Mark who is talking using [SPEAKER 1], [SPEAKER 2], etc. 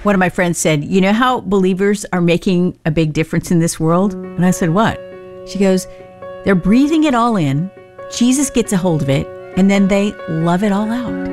[SPEAKER 1] One of my friends said, you know how believers are making a big difference in this world? And I said, what? She goes, they're breathing it all in. Jesus gets a hold of it, and then they love it all out.